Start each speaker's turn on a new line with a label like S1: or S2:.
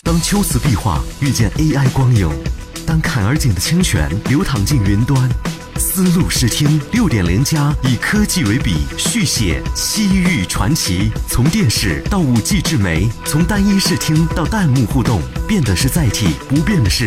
S1: 当秋瓷壁画遇见 AI 光影，当坎儿井的清泉流淌进云端，丝路视听6.0+以科技为笔，续写西域传奇。从电视到5G智媒，从单一视听到弹幕互动，变的是载体，不变的是